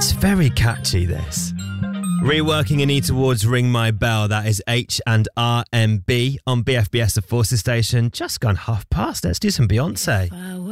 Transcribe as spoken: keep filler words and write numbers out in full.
It's very catchy, this. Reworking Anita Ward's Ring My Bell, that is H and R M B on B F B S, the Forces Station. Just gone half past. Let's do some Beyonce.